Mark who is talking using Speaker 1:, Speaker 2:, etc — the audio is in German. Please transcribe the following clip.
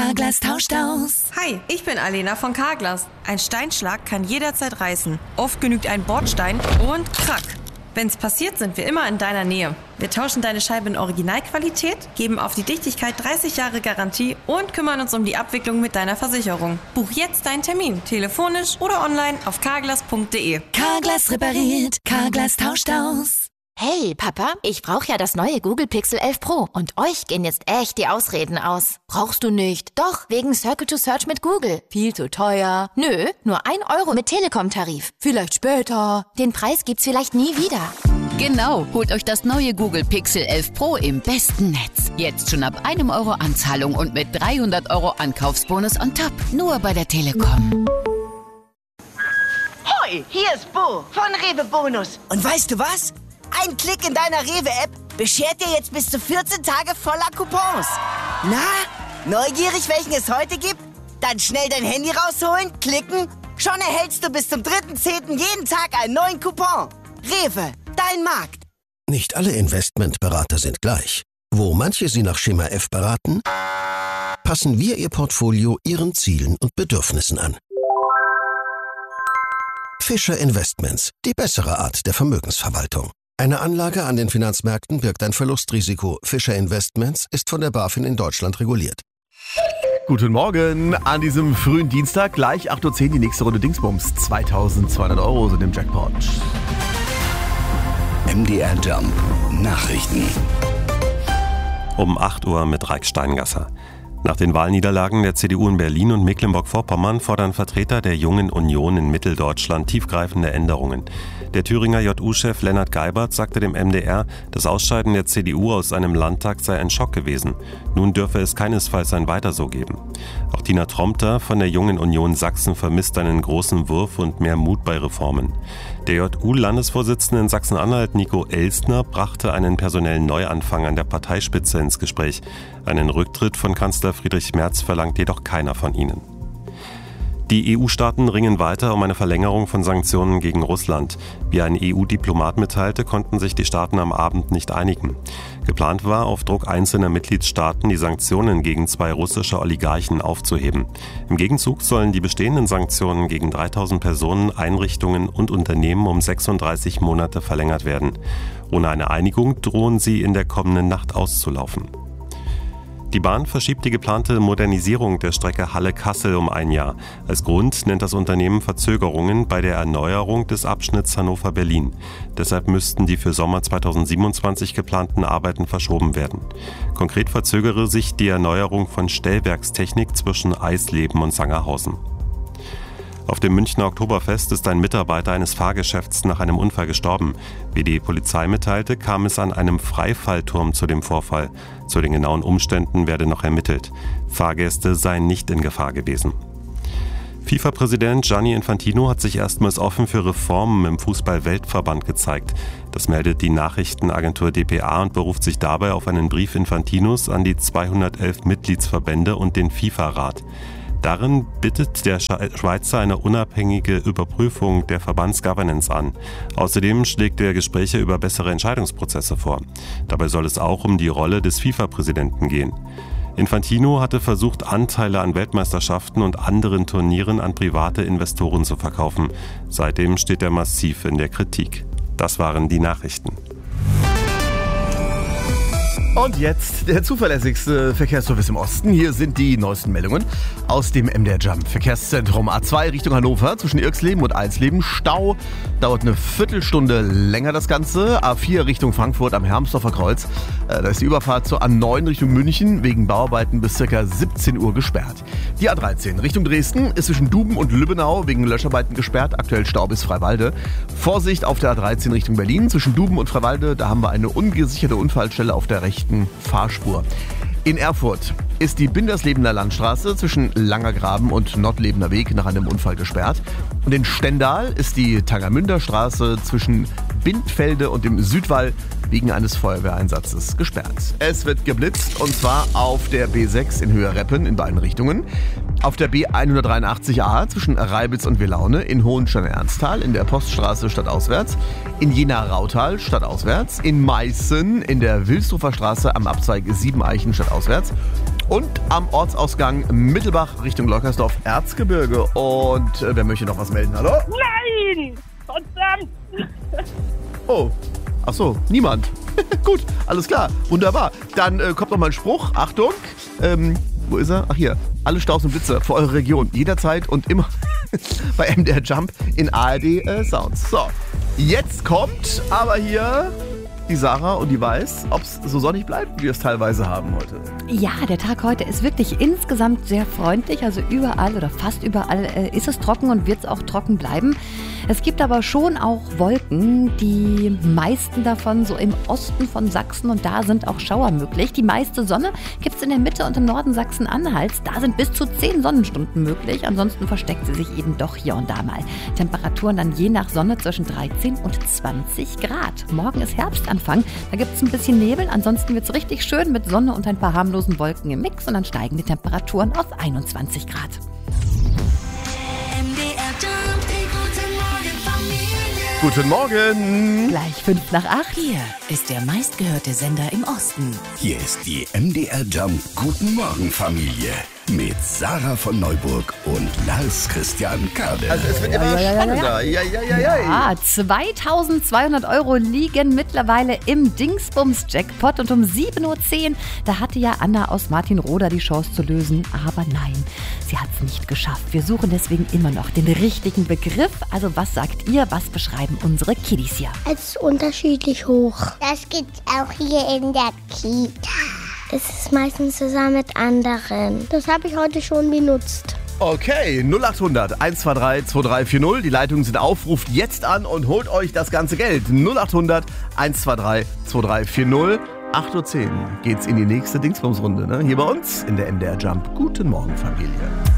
Speaker 1: Carglass tauscht aus.
Speaker 2: Hi, ich bin Alena von Carglass. Ein Steinschlag kann jederzeit reißen. Oft genügt ein Bordstein und krack. Wenn's passiert, sind wir immer in deiner Nähe. Wir tauschen deine Scheibe in Originalqualität, geben auf die Dichtigkeit 30 Jahre Garantie und kümmern uns um die Abwicklung mit deiner Versicherung. Buch jetzt deinen Termin, telefonisch oder online auf carglass.de.
Speaker 1: Carglass repariert, Carglass tauscht aus.
Speaker 3: Hey, Papa, ich brauche ja das neue Google Pixel 11 Pro und euch gehen jetzt echt die Ausreden aus. Brauchst du nicht? Doch, wegen Circle to Search mit Google. Viel zu teuer. Nö, nur 1 Euro mit Telekom-Tarif. Vielleicht später. Den Preis gibt's vielleicht nie wieder.
Speaker 4: Genau, holt euch das neue Google Pixel 11 Pro im besten Netz. Jetzt schon ab 1 Euro Anzahlung und mit 300 Euro Ankaufsbonus on top. Nur bei der Telekom.
Speaker 5: Hoi, hier ist Bo von Rewe Bonus.
Speaker 6: Und weißt du was? Ein Klick in deiner Rewe-App beschert dir jetzt bis zu 14 Tage voller Coupons. Na, neugierig, welchen es heute gibt? Dann schnell dein Handy rausholen, klicken. Schon erhältst du bis zum 3.10. jeden Tag einen neuen Coupon. Rewe, dein Markt.
Speaker 7: Nicht alle Investmentberater sind gleich. Wo manche Sie nach Schema F beraten, passen wir Ihr Portfolio Ihren Zielen und Bedürfnissen an. Fischer Investments, die bessere Art der Vermögensverwaltung. Eine Anlage an den Finanzmärkten birgt ein Verlustrisiko. Fischer Investments ist von der BaFin in Deutschland reguliert.
Speaker 8: Guten Morgen an diesem frühen Dienstag. Gleich 8.10 Uhr die nächste Runde Dingsbums. 2.200 Euro sind im Jackpot.
Speaker 9: MDR Jump. Nachrichten.
Speaker 10: Um 8 Uhr mit Raik Steingasser. Nach den Wahlniederlagen der CDU in Berlin und Mecklenburg-Vorpommern fordern Vertreter der Jungen Union in Mitteldeutschland tiefgreifende Änderungen. Der Thüringer JU-Chef Lennart Geibert sagte dem MDR, das Ausscheiden der CDU aus einem Landtag sei ein Schock gewesen. Nun dürfe es keinesfalls ein Weiter so geben. Auch Tina Tromter von der Jungen Union Sachsen vermisst einen großen Wurf und mehr Mut bei Reformen. Der JU-Landesvorsitzende in Sachsen-Anhalt, Nico Elstner, brachte einen personellen Neuanfang an der Parteispitze ins Gespräch. Einen Rücktritt von Kanzler Friedrich Merz verlangt jedoch keiner von ihnen. Die EU-Staaten ringen weiter um eine Verlängerung von Sanktionen gegen Russland. Wie ein EU-Diplomat mitteilte, konnten sich die Staaten am Abend nicht einigen. Geplant war, auf Druck einzelner Mitgliedstaaten die Sanktionen gegen 2 russische Oligarchen aufzuheben. Im Gegenzug sollen die bestehenden Sanktionen gegen 3000 Personen, Einrichtungen und Unternehmen um 36 Monate verlängert werden. Ohne eine Einigung drohen sie in der kommenden Nacht auszulaufen. Die Bahn verschiebt die geplante Modernisierung der Strecke Halle-Kassel um 1 Jahr. Als Grund nennt das Unternehmen Verzögerungen bei der Erneuerung des Abschnitts Hannover-Berlin. Deshalb müssten die für Sommer 2027 geplanten Arbeiten verschoben werden. Konkret verzögere sich die Erneuerung von Stellwerkstechnik zwischen Eisleben und Sangerhausen. Auf dem Münchner Oktoberfest ist ein Mitarbeiter eines Fahrgeschäfts nach einem Unfall gestorben. Wie die Polizei mitteilte, kam es an einem Freifallturm zu dem Vorfall. Zu den genauen Umständen werde noch ermittelt. Fahrgäste seien nicht in Gefahr gewesen. FIFA-Präsident Gianni Infantino hat sich erstmals offen für Reformen im Fußball-Weltverband gezeigt. Das meldet die Nachrichtenagentur dpa und beruft sich dabei auf einen Brief Infantinos an die 211 Mitgliedsverbände und den FIFA-Rat. Darin bittet der Schweizer eine unabhängige Überprüfung der Verbandsgovernance an. Außerdem schlägt er Gespräche über bessere Entscheidungsprozesse vor. Dabei soll es auch um die Rolle des FIFA-Präsidenten gehen. Infantino hatte versucht, Anteile an Weltmeisterschaften und anderen Turnieren an private Investoren zu verkaufen. Seitdem steht er massiv in der Kritik. Das waren die Nachrichten.
Speaker 8: Und jetzt der zuverlässigste Verkehrsservice im Osten. Hier sind die neuesten Meldungen aus dem MDR Jump Verkehrszentrum. A2 Richtung Hannover zwischen Irxleben und Eisleben. Stau, dauert eine Viertelstunde länger das Ganze. A4 Richtung Frankfurt am Hermsdorfer Kreuz. Da ist die Überfahrt zur A9 Richtung München wegen Bauarbeiten bis ca. 17 Uhr gesperrt. Die A13 Richtung Dresden ist zwischen Duben und Lübbenau wegen Löscharbeiten gesperrt. Aktuell Stau bis Freiwalde. Vorsicht auf der A13 Richtung Berlin zwischen Duben und Freiwalde. Da haben wir eine ungesicherte Unfallstelle auf der rechten Fahrspur. In Erfurt ist die Binderslebener Landstraße zwischen Langergraben und Nottlebener Weg nach einem Unfall gesperrt. Und in Stendal ist die Tangermünder Straße zwischen Bindfelde und dem Südwall wegen eines Feuerwehreinsatzes gesperrt. Es wird geblitzt und zwar auf der B6 in Höhe Reppen in beiden Richtungen, auf der B183a zwischen Reibitz und Wielaune, in Hohenstein-Ernsthal in der Poststraße stadtauswärts, in Jena-Rautal stadtauswärts, in Meißen in der Wilsdruffer Straße am Abzweig 7 Eichen stadtauswärts und am Ortsausgang Mittelbach Richtung Leukersdorf-Erzgebirge. Und wer möchte noch was melden? Hallo?
Speaker 11: Nein! Verdammt!
Speaker 8: Oh, ach so, niemand. Gut, alles klar, wunderbar. Dann kommt noch mal ein Spruch. Achtung, wo ist er? Ach hier, alle Staus und Blitze für eure Region. Jederzeit und immer bei MDR Jump in ARD Sounds. So, jetzt kommt aber hier die Sarah und die weiß, ob es so sonnig bleibt, wie wir es teilweise haben heute.
Speaker 12: Ja, der Tag heute ist wirklich insgesamt sehr freundlich. Also überall oder fast überall ist es trocken und wird es auch trocken bleiben. Es gibt aber schon auch Wolken, die meisten davon so im Osten von Sachsen, und da sind auch Schauer möglich. Die meiste Sonne gibt es in der Mitte und im Norden Sachsen-Anhalts. Da sind bis zu 10 Sonnenstunden möglich. Ansonsten versteckt sie sich eben doch hier und da mal. Temperaturen dann je nach Sonne zwischen 13 und 20 Grad. Morgen ist Herbstanfang, da gibt es ein bisschen Nebel. Ansonsten wird es richtig schön mit Sonne und ein paar harmlosen Wolken im Mix und dann steigen die Temperaturen auf 21 Grad.
Speaker 8: Guten Morgen.
Speaker 12: Gleich 7:55.
Speaker 1: Hier ist der meistgehörte Sender im Osten.
Speaker 9: Hier ist die MDR Jump Guten Morgen Familie mit Sarah von Neuburg und Lars Christian Kade.
Speaker 8: Also es wird immer spannender.
Speaker 12: Ja, 2.200 € liegen mittlerweile im Dingsbums-Jackpot und um 7:10 Uhr, da hatte ja Anna aus Martinroda die Chance zu lösen, aber nein, sie hat es nicht geschafft. Wir suchen deswegen immer noch den richtigen Begriff. Also was sagt ihr, was beschreiben unsere Kiddies hier?
Speaker 13: Es ist unterschiedlich hoch.
Speaker 14: Das gibt's auch hier in der Kita.
Speaker 13: Es ist meistens zusammen mit anderen. Das habe ich heute schon benutzt.
Speaker 8: Okay, 0800 123 2340. Die Leitungen sind auf. Ruft jetzt an und holt euch das ganze Geld. 0800 123 2340. 8:10 Uhr geht's in die nächste Dingsbums-Runde. Ne? Hier bei uns in der MDR Jump. Guten Morgen, Familie.